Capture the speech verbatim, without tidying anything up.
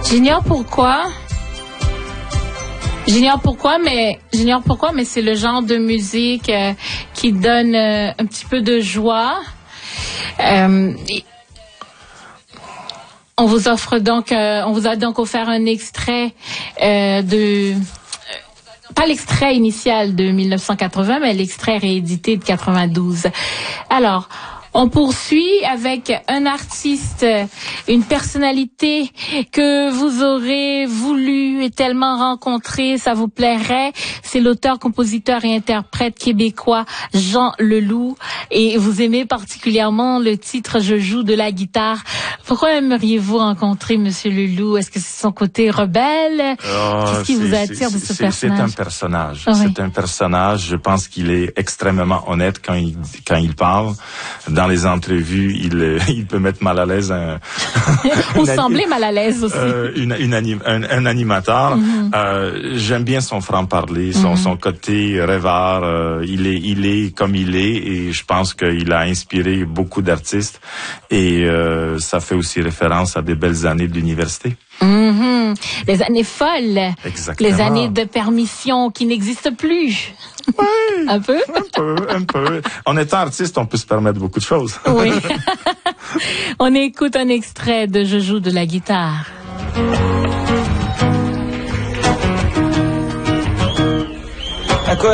J'ignore pourquoi. J'ignore pourquoi, mais j'ignore pourquoi, mais c'est le genre de musique euh, qui donne euh, un petit peu de joie. Euh, on vous offre donc, euh, on vous a donc offert un extrait euh, de, pas l'extrait initial de mille neuf cent quatre-vingts, mais l'extrait réédité de quatre-vingt-douze. Alors. On poursuit avec un artiste, une personnalité que vous aurez voulu et tellement rencontrer, ça vous plairait. C'est l'auteur, compositeur et interprète québécois Jean Leloup. Et vous aimez particulièrement le titre « Je joue de la guitare ». Pourquoi aimeriez-vous rencontrer Monsieur Leloup? Est-ce que c'est son côté rebelle? Oh, Qu'est-ce qui vous attire de ce c'est, personnage? C'est un personnage. Oh, oui. C'est un personnage. Je pense qu'il est extrêmement honnête quand il, quand il parle. Dans les entrevues, il, il peut mettre mal à l'aise un... Vous semblez mal à l'aise aussi. Euh, une, une anim, un, un animateur. Mm-hmm. Euh, j'aime bien son franc-parler, son, mm-hmm. son côté rêveur. Euh, il est, il est comme il est, et je pense qu'il a inspiré beaucoup d'artistes. Et euh, ça fait aussi référence à des belles années de l'université. Mm-hmm. Les années folles. Exactement. Les années de permission qui n'existent plus. Oui. Un peu? Un peu, un peu. En étant artiste, on peut se permettre beaucoup de choses. Oui. On écoute un extrait de Je joue de la guitare.